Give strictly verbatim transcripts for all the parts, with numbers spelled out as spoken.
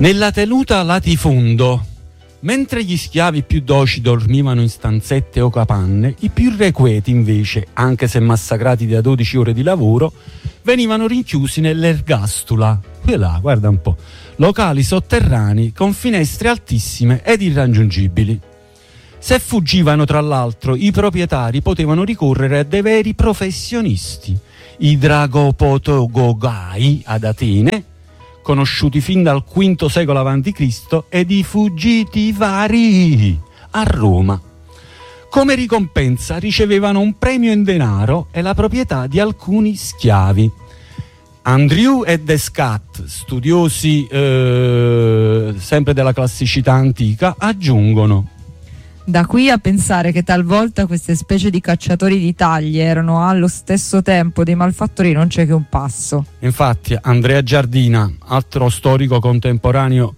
Nella tenuta latifondo, mentre gli schiavi più docili dormivano in stanzette o capanne, i più irrequieti invece, anche se massacrati da dodici ore di lavoro, venivano rinchiusi nell'ergastula, quella, guarda un po', locali sotterranei con finestre altissime ed irraggiungibili. Se fuggivano, tra l'altro, i proprietari potevano ricorrere a dei veri professionisti, i dragopotogogai ad Atene, conosciuti fin dal quinto secolo avanti Cristo, ed i fuggitivari a Roma. Come ricompensa ricevevano un premio in denaro e la proprietà di alcuni schiavi. Andrew e Descartes, studiosi eh, sempre della classicità antica, aggiungono: da qui a pensare che talvolta queste specie di cacciatori di taglie erano allo stesso tempo dei malfattori non c'è che un passo. Infatti Andrea Giardina, altro storico contemporaneo,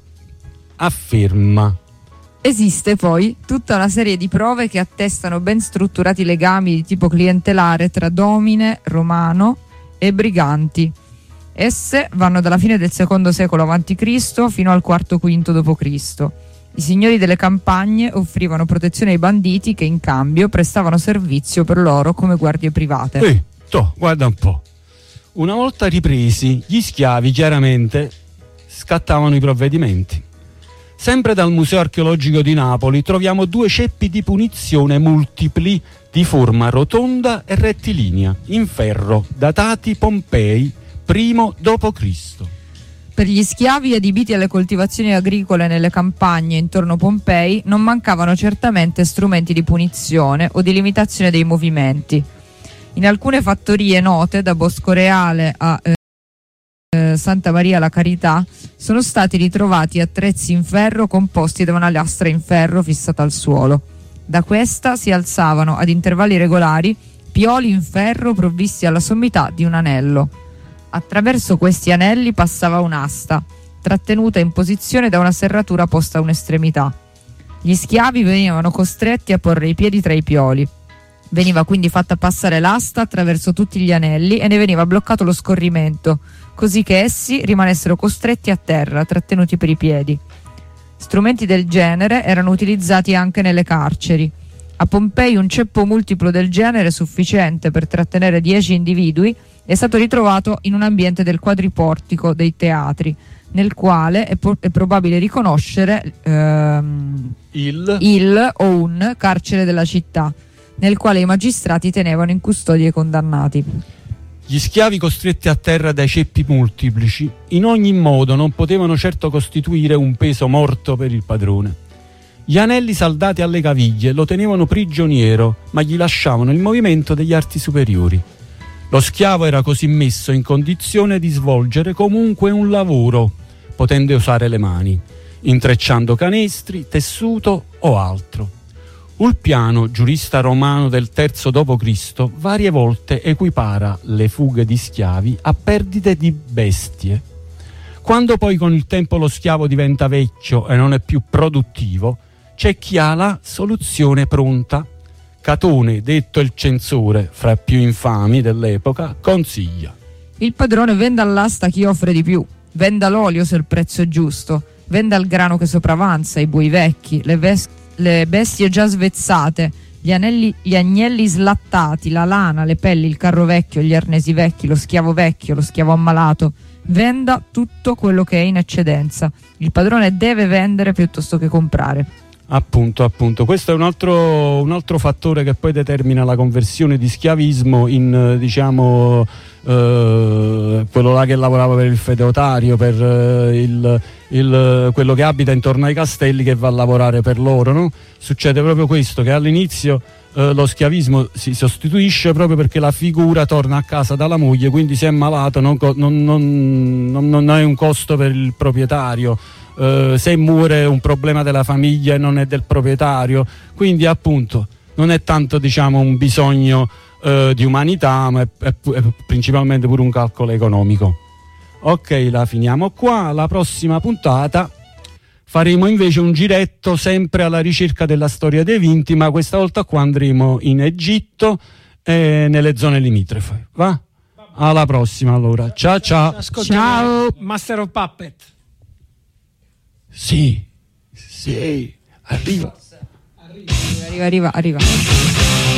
afferma: esiste poi tutta una serie di prove che attestano ben strutturati legami di tipo clientelare tra domine romano e briganti. Esse vanno dalla fine del secondo secolo avanti Cristo fino al quarto quinto dopo Cristo. I signori delle campagne offrivano protezione ai banditi che in cambio prestavano servizio per loro come guardie private. Ehi, to, guarda un po'. Una volta ripresi, gli schiavi chiaramente scattavano i provvedimenti. Sempre dal Museo Archeologico di Napoli troviamo due ceppi di punizione multipli di forma rotonda e rettilinea, in ferro, datati Pompei, primo dopo Cristo. Per gli schiavi adibiti alle coltivazioni agricole nelle campagne intorno a Pompei non mancavano certamente strumenti di punizione o di limitazione dei movimenti. In alcune fattorie note, da Bosco Reale a eh, Santa Maria la Carità, sono stati ritrovati attrezzi in ferro composti da una lastra in ferro fissata al suolo. Da questa si alzavano ad intervalli regolari pioli in ferro provvisti alla sommità di un anello. Attraverso questi anelli passava un'asta, trattenuta in posizione da una serratura posta a un'estremità. Gli schiavi venivano costretti a porre i piedi tra i pioli. Veniva quindi fatta passare l'asta attraverso tutti gli anelli e ne veniva bloccato lo scorrimento, così che essi rimanessero costretti a terra, trattenuti per i piedi. Strumenti del genere erano utilizzati anche nelle carceri. A Pompei un ceppo multiplo del genere, sufficiente per trattenere dieci individui, è stato ritrovato in un ambiente del quadriportico dei teatri, nel quale è, po- è probabile riconoscere ehm, il... il o un carcere della città, nel quale i magistrati tenevano in custodia i condannati. Gli schiavi costretti a terra dai ceppi multiplici in ogni modo non potevano certo costituire un peso morto per il padrone. Gli anelli saldati alle caviglie lo tenevano prigioniero, ma gli lasciavano il movimento degli arti superiori. Lo schiavo era così messo in condizione di svolgere comunque un lavoro, potendo usare le mani, intrecciando canestri, tessuto o altro. Ulpiano, giurista romano del terzo dopo Cristo, varie volte equipara le fughe di schiavi a perdite di bestie. Quando poi con il tempo lo schiavo diventa vecchio e non è più produttivo, c'è chi ha la soluzione pronta. Catone, detto il censore, fra i più infami dell'epoca, consiglia: il padrone venda all'asta chi offre di più, venda l'olio se il prezzo è giusto, venda il grano che sopravanza, i buoi vecchi, le, ves- le bestie già svezzate, gli, anelli, gli agnelli slattati, la lana, le pelli, il carro vecchio, gli arnesi vecchi, lo schiavo vecchio, lo schiavo ammalato. Venda tutto quello che è in eccedenza. Il padrone deve vendere piuttosto che comprare. Appunto, appunto, questo è un altro, un altro fattore che poi determina la conversione di schiavismo in, diciamo, eh, quello là che lavorava per il feudatario, per eh, il, il, quello che abita intorno ai castelli che va a lavorare per loro, no? Succede proprio questo, che all'inizio eh, lo schiavismo si sostituisce proprio perché la figura torna a casa dalla moglie, quindi se è malato non, non, non, non, non è un costo per il proprietario. Uh, se muore è un problema della famiglia e non è del proprietario, quindi appunto non è tanto, diciamo, un bisogno uh, di umanità, ma è, è, è principalmente pure un calcolo economico. Ok, la finiamo qua. La prossima puntata faremo invece un giretto sempre alla ricerca della storia dei Vinti, ma questa volta qua andremo in Egitto e nelle zone limitrofe. Va? Alla prossima allora. Ciao ciao. Ciao Master of Puppet. Sì, sì, arriva. Arriva, arriva, arriva. arriva.